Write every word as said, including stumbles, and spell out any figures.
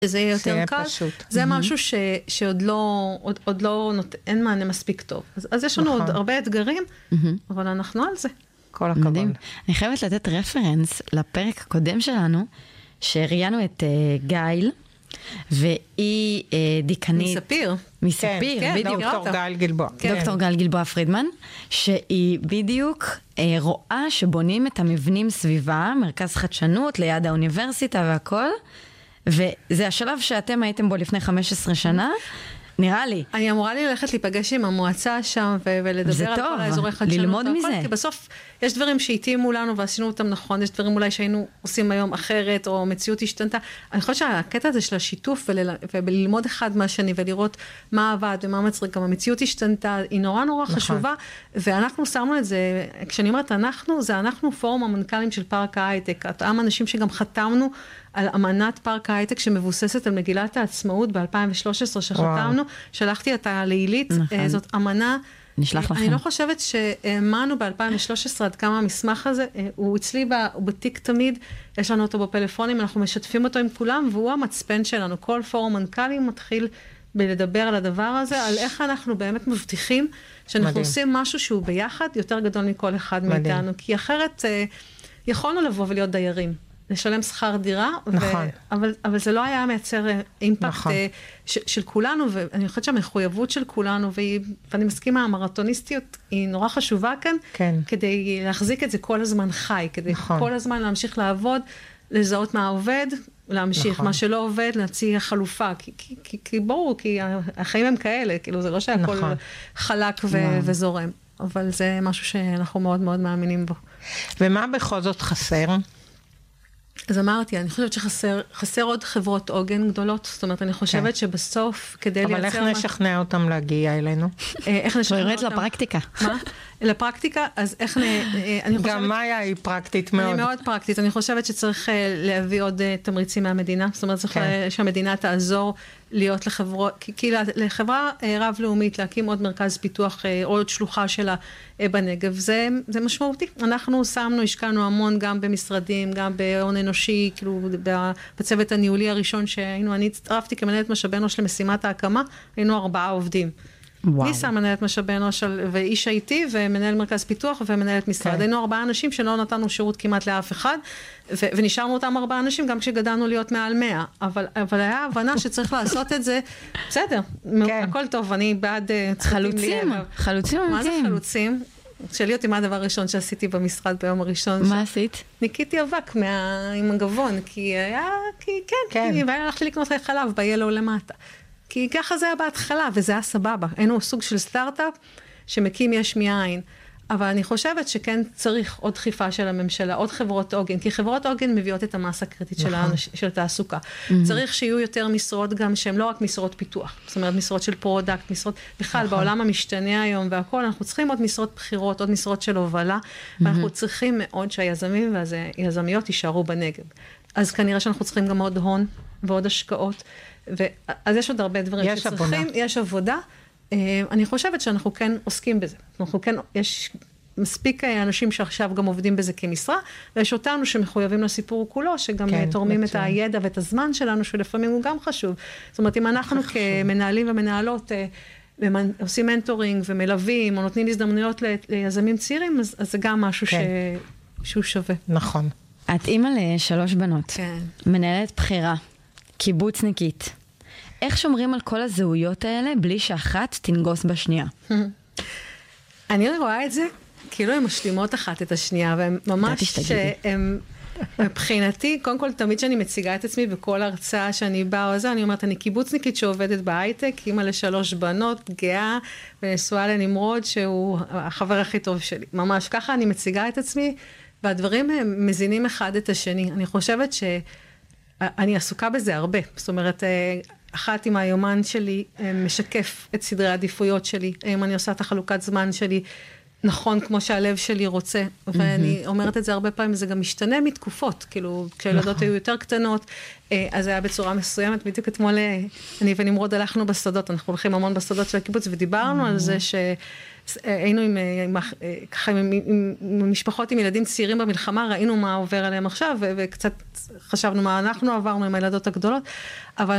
שזה יהיה יותר קל, פשוט. זה משהו ש, שעוד לא, עוד, עוד לא, נות, אין מענה מספיק טוב. אז, אז יש לנו נכון. עוד הרבה אתגרים, אבל אנחנו על זה. כל הכבוד. מדהים. אני חייבת לתת רפרנס לפרק הקודם שלנו, שהראיינו את uh, גייל, והיא uh, דיקנית... מספיר. מספיר, כן, בדיוק. כן, דוקטור גל גלבוע. כן. דוקטור גל גלבוע פרידמן, שהיא בדיוק uh, רואה שבונים את המבנים סביבה, מרכז חדשנות, ליד האוניברסיטה והכל, וזה השלב שאתם הייתם בו לפני חמש עשרה שנה, נראה לי. אני אמורה לי ללכת להיפגש עם המועצה שם ו- ולדבר על טוב, כל האזורי חדשנות. ללמוד והכל, מזה. כי בסוף יש דברים שהתאימו לנו ועשינו אותם נכון, יש דברים אולי שהיינו עושים היום אחרת, או מציאות השתנתה. אני חושבת שהקטע הזה של השיתוף ול- וללמוד אחד מהשני ולראות מה עבד ומה מצריך, גם המציאות השתנתה, היא נורא נורא נכון. חשובה, ואנחנו שמנו את זה, כשאני אומרת אנחנו, זה אנחנו פורום המנכ"לים של פארק ההייטק, אותם אנשים שגם חתמנו על אמנת פארק ההייטק שמבוססת על מגילת העצמאות ב-אלפיים ושלוש עשרה שחתמנו, שלחתי אותה לעילית, נכון. זאת אמנה, נשלח לכם. אני לא חושבת שהאמנו ב-אלפיים ושלוש עשרה עד כמה המסמך הזה, הוא אצלי ב- הוא בתיק תמיד, יש לנו אותו בפלאפונים, אנחנו משתפים אותו עם כולם, והוא המצפן שלנו, כל פורום מנכ"לים מתחיל בלדבר על הדבר הזה, על איך אנחנו באמת מבטיחים, שאנחנו מדהים. עושים משהו שהוא ביחד יותר גדול מכל אחד מדהים. מאיתנו, כי אחרת אה, יכולנו לבוא ולהיות דיירים. לשלם שכר דירה, נכון. ו... אבל, אבל זה לא היה מייצר אימפקט נכון. ש... של כולנו, ואני חושבת שהמחויבות של כולנו, והיא, ואני מסכימה, המרתוניסטיות היא נורא חשובה כאן, כן. כדי להחזיק את זה כל הזמן חי, כדי נכון. כל הזמן להמשיך לעבוד, לזהות מה עובד, להמשיך, נכון. מה שלא עובד, להציע חלופה, כי, כי, כי, כי ברור, כי החיים הם כאלה, כאילו זה לא שהכל נכון. חלק ו... וזורם, אבל זה משהו שאנחנו מאוד מאוד מאמינים בו. ומה בכל זאת חסר? אז אמרתי, אני חושבת שחסר חסר עוד חברות עוגן גדולות, זאת אומרת, אני חושבת שבסוף, כדי לייצר... אבל איך נשכנע אותם להגיע אלינו? איך נשכנע באמת אותם? לפרקטיקה. מה? לפרקטיקה, אז איך נ... אני חושבת... גם מאיה היא פרקטית מאוד. אני מאוד פרקטית, אני חושבת שצריך להביא עוד תמריצים מהמדינה, זאת אומרת, צריך שהמדינה תעזור להיות לחברות, כי לחברה רב-לאומית, להקים עוד מרכז פיתוח, עוד שלוחה שלה בנגב, זה, זה משמעותי. אנחנו שמנו, השקענו המון גם במשרדים, גם בהון אנושי, כאילו בצוות הניהולי הראשון שהיינו, אני הצטרפתי כמנהלת משאבי אנוש למשימת ההקמה, היינו ארבעה עובדים. וואו. ניסה מנהלת משאבי אנוש ואיש איי-טי ומנהל מרכז פיתוח ומנהלת משרד. כן. היינו ארבעה אנשים שלא נתנו שירות כמעט לאף אחד, ו- ונשארנו אותם ארבעה אנשים גם כשגדלנו להיות מעל מאה. אבל, אבל היה הבנה שצריך לעשות את זה, בסדר, כן. הכל טוב, אני בעד uh, צוותים חלוצים, לי, חלוצים מה זה אמיתיים. חלוצים? שאלי אותי מה הדבר הראשון שעשיתי במשרד ביום הראשון. מה עשית? ניקיתי אבק מה... עם הגבון, כי היה, כי כן, כן. כי והיה הלכתי לקנות חלב ב-Yellow למטה. כי ככה זה היה בהתחלה, וזה היה סבבה. היינו סוג של סטארט-אפ שמקים יש מאין. אבל אני חושבת שכן צריך עוד דחיפה של הממשלה, עוד חברות עוגן, כי חברות עוגן מביאות את המסה הקריטית של, האנש, של התעסוקה. Mm-hmm. צריך שיהיו יותר משרות גם שהן לא רק משרות פיתוח, זאת אומרת משרות של פרודקט, משרות, בכלל נכון. בעולם המשתנה היום והכל, אנחנו צריכים עוד משרות בחירות, עוד משרות של הובלה, mm-hmm. ואנחנו צריכים מאוד שהיזמים והיזמיות יישארו בנגב. אז כנראה שאנחנו צריכים גם עוד הון ועוד השקעות, ו... אז יש עוד הרבה דברים יש שצריכים, עבודה. יש עבודה, אני חושבת שאנחנו כן עוסקים בזה. אנחנו כן, יש מספיק אנשים שעכשיו גם עובדים בזה כמשרה, ויש אותנו שמחויבים לסיפור כולו, שגם כן, תורמים מצוין. את הידע ואת הזמן שלנו, שלפעמים הוא גם חשוב. זאת אומרת, אם אנחנו כמנהלים ומנהלות עושים מנטורינג ומלווים, או נותנים הזדמנויות ליזמים צעירים, אז, אז זה גם משהו כן. ש... שהוא שווה. נכון. את אימא לשלוש בנות. כן. מנהלת בחירה. קיבוצניקית. איך שומרים על כל הזהויות האלה בלי שאחת תנגוס בשנייה? אני רואה את זה כאילו הן משלימות אחת את השנייה, והן ממש שהן, מבחינתי, קודם כל תמיד שאני מציגה את עצמי בכל הרצאה שאני באה או זה, אני אומרת, אני קיבוצניקית שעובדת בהייטק, אימא לשלוש בנות, גאה, ונשואה לנמרוד, שהוא החבר הכי טוב שלי. ממש ככה אני מציגה את עצמי, והדברים הם מזינים אחד את השני. אני חושבת שאני עסוקה בזה הרבה. זאת אומרת, אחת עם היומן שלי משקף את סדרי העדיפויות שלי, אם אני עושה את החלוקת זמן שלי, נכון כמו שהלב שלי רוצה, ואני אומרת את זה הרבה פעמים, זה גם משתנה מתקופות, כאילו, כשהילדות היו יותר קטנות, אז זה היה בצורה מסוימת, בדיוק אתמול, אני ונמרוד הלכנו בשדות, אנחנו הולכים המון בשדות של הקיבוץ, ודיברנו על זה שהיינו עם, ככה, עם, עם, עם משפחות, עם ילדים צעירים במלחמה, ראינו מה עובר עליהם עכשיו, וקצת חשבנו מה אנחנו עברנו עם הילדות הגדולות, אבל